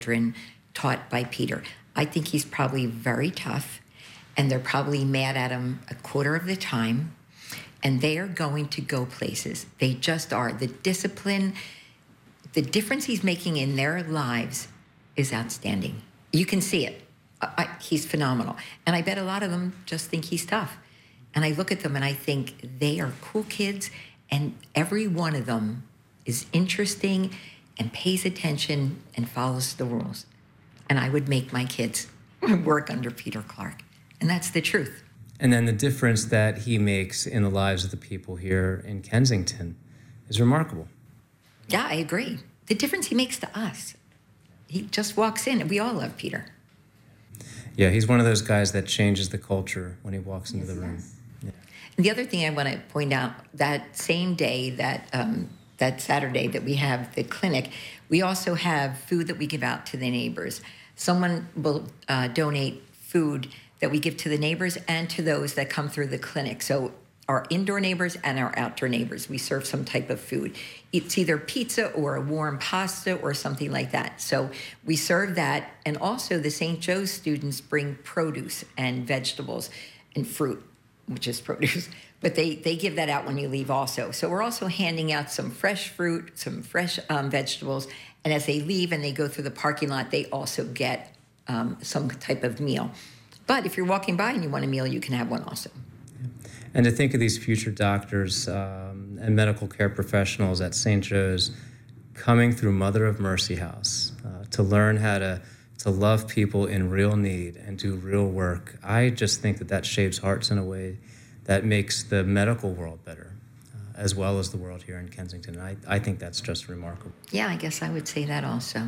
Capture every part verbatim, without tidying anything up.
children taught by Peter. I think he's probably very tough, and they're probably mad at him a quarter of the time, and they are going to go places. They just are. The discipline, the difference he's making in their lives is outstanding. You can see it. I, I, he's phenomenal. And I bet a lot of them just think he's tough. And I look at them and I think they are cool kids, and every one of them is interesting and pays attention and follows the rules. And I would make my kids work under Peter Clark. And that's the truth. And then the difference that he makes in the lives of the people here in Kensington is remarkable. Yeah, I agree. The difference he makes to us. He just walks in, and we all love Peter. Yeah, he's one of those guys that changes the culture when he walks into yes, the room. Yes. Yeah. And the other thing I want to point out, that same day, that um, that Saturday that we have the clinic, we also have food that we give out to the neighbors. Someone will uh, donate food that we give to the neighbors and to those that come through the clinic. So our indoor neighbors and our outdoor neighbors, we serve some type of food. It's either pizza or a warm pasta or something like that. So we serve that. And also the Saint Joe's students bring produce and vegetables and fruit, which is produce. But they, they give that out when you leave also. So we're also handing out some fresh fruit, some fresh um, vegetables. And as they leave and they go through the parking lot, they also get um, some type of meal. But if you're walking by and you want a meal, you can have one also. And to think of these future doctors um, and medical care professionals at Saint Joe's coming through Mother of Mercy House uh, to learn how to, to love people in real need and do real work, I just think that that shapes hearts in a way that makes the medical world better, uh, as well as the world here in Kensington. I, I think that's just remarkable. Yeah, I guess I would say that also.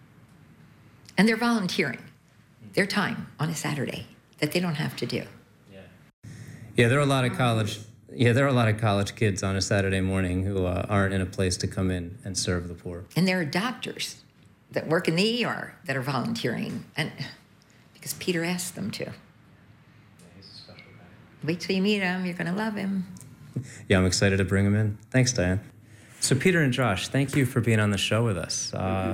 And they're volunteering their time on a Saturday that they don't have to do. Yeah, there are a lot of college. Yeah, there are a lot of college kids on a Saturday morning who uh, aren't in a place to come in and serve the poor. And there are doctors that work in the E R that are volunteering, and because Peter asked them to. Yeah, he's a special guy. Wait till you meet him; you're going to love him. Yeah, I'm excited to bring him in. Thanks, Diane. So, Peter and Josh, thank you for being on the show with us. Uh,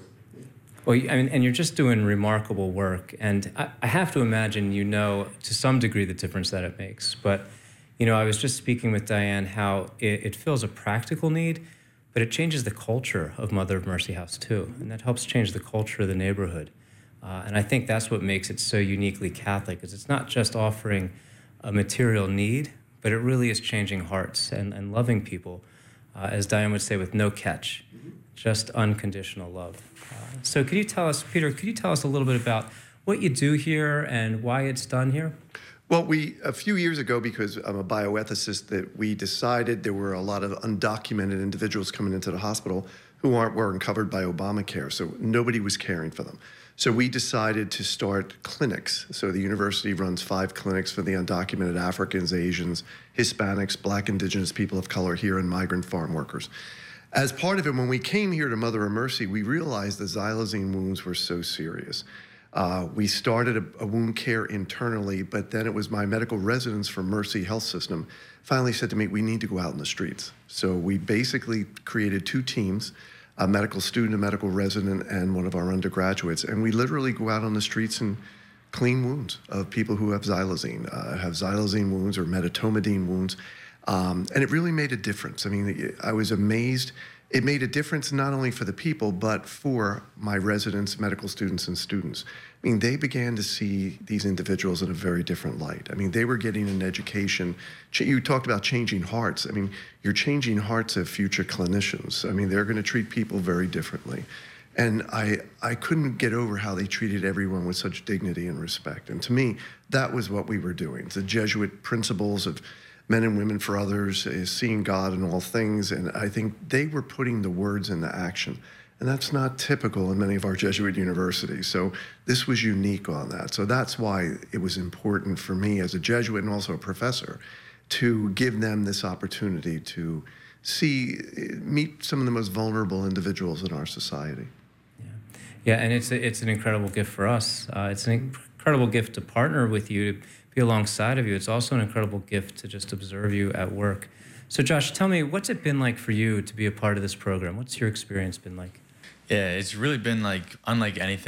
Well, I mean, and you're just doing remarkable work, and I, I have to imagine you know to some degree the difference that it makes. But, you know, I was just speaking with Diane how it, it fills a practical need, but it changes the culture of Mother of Mercy House too, and that helps change the culture of the neighborhood. Uh, and I think that's what makes it so uniquely Catholic, is it's not just offering a material need, but it really is changing hearts and, and loving people, uh, as Diane would say, with no catch, just unconditional love. Uh, so could you tell us, Peter, could you tell us a little bit about what you do here and why it's done here? Well, we, a few years ago, because I'm a bioethicist, that we decided there were a lot of undocumented individuals coming into the hospital who aren't, weren't covered by Obamacare, so nobody was caring for them. So we decided to start clinics. So the university runs five clinics for the undocumented Africans, Asians, Hispanics, Black, Indigenous people of color here, and migrant farm workers. As part of it, when we came here to Mother of Mercy, we realized the xylazine wounds were so serious. Uh, we started a, a wound care internally, but then it was my medical residents from Mercy Health System finally said to me, we need to go out in the streets. So we basically created two teams, a medical student, a medical resident, and one of our undergraduates. And we literally go out on the streets and clean wounds of people who have xylazine, uh, have xylazine wounds or medetomidine wounds. Um, and it really made a difference. I mean, I was amazed. It made a difference not only for the people, but for my residents, medical students, and students. I mean, they began to see these individuals in a very different light. I mean, they were getting an education. You talked about changing hearts. I mean, you're changing hearts of future clinicians. I mean, they're going to treat people very differently. And I, I couldn't get over how they treated everyone with such dignity and respect. And to me, that was what we were doing. The Jesuit principles of men and women for others, is seeing God in all things. And I think they were putting the words into action. And that's not typical in many of our Jesuit universities. So this was unique on that. So that's why it was important for me as a Jesuit and also a professor to give them this opportunity to see, meet some of the most vulnerable individuals in our society. Yeah, yeah, and it's a, it's an incredible gift for us. Uh, it's an incredible gift to partner with you, to be alongside of you. It's also an incredible gift to just observe you at work. So Josh, tell me, what's it been like for you to be a part of this program? What's your experience been like? Yeah, it's really been like unlike anything